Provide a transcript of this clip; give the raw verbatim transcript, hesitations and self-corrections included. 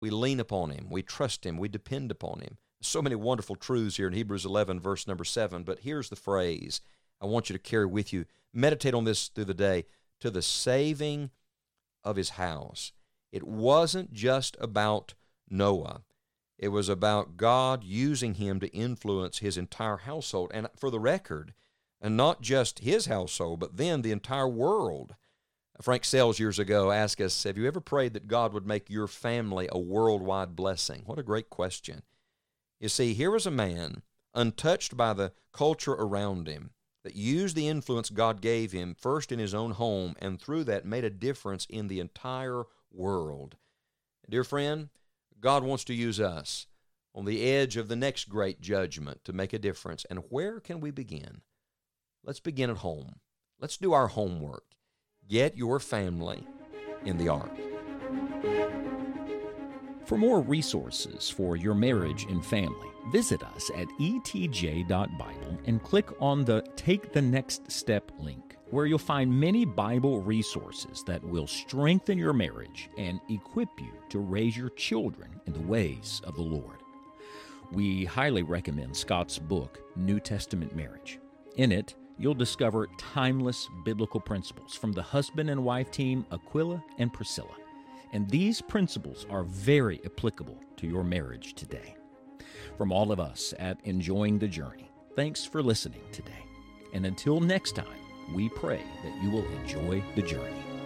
We lean upon Him. We trust Him. We depend upon Him. So many wonderful truths here in Hebrews eleven, verse number seven, but here's the phrase I want you to carry with you. Meditate on this through the day. To the saving of his house. It wasn't just about Noah. It was about God using him to influence his entire household. And for the record, and not just his household, but then the entire world. Frank Sells years ago asked us, have you ever prayed that God would make your family a worldwide blessing? What a great question. You see, here was a man untouched by the culture around him that used the influence God gave him first in his own home and through that made a difference in the entire world. Dear friend, God wants to use us on the edge of the next great judgment to make a difference. And where can we begin? Let's begin at home. Let's do our homework. Get your family in the ark. For more resources for your marriage and family, visit us at e t j dot bible and click on the Take the Next Step link, where you'll find many Bible resources that will strengthen your marriage and equip you to raise your children in the ways of the Lord. We highly recommend Scott's book, New Testament Marriage. In it, you'll discover timeless biblical principles from the husband and wife team Aquila and Priscilla. And these principles are very applicable to your marriage today. From all of us at Enjoying the Journey, thanks for listening today. And until next time, we pray that you will enjoy the journey.